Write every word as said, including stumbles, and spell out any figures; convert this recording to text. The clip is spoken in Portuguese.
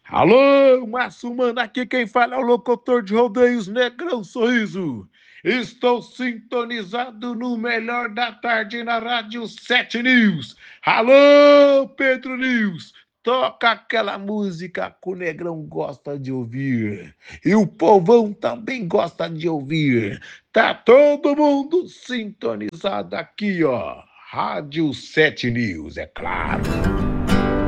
Alô, Massumano, aqui quem fala é o locutor de rodeios Negrão Sorriso. Estou sintonizado no melhor da tarde na Rádio sete News. Alô, Pedro News, toca aquela música que o Negrão gosta de ouvir. E o povão também gosta de ouvir. Tá todo mundo sintonizado aqui, ó. Rádio sete News, é claro.